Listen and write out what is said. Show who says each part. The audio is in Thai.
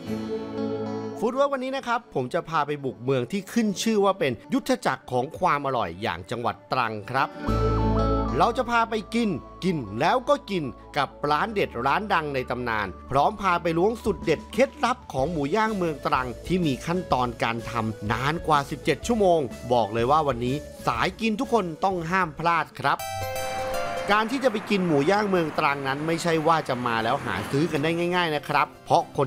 Speaker 1: ฟู้ดเวิร์กวันนี้นะครับผมจะพาไปบุกเมืองที่ขึ้นชื่อว่าเป็นยุทธจักรของความอร่อยอย่างจังหวัดตรังครับเราจะพาไปกินแล้วก็กินกับร้านเด็ดร้านดังในตำนานพร้อมพาไปล้วงสุดเด็ดเคล็ดลับของหมูย่างเมืองตรังที่มีขั้นตอนการทำนานกว่า17ชั่วโมงบอกเลยว่าวันนี้สายกินทุกคนต้องห้ามพลาดครับการที่จะไปกินหมูย่างเมืองตรังนั้นไม่ใช่ว่าจะมาแล้วหาซื้อกันได้ง่ายๆนะครับเพราะคน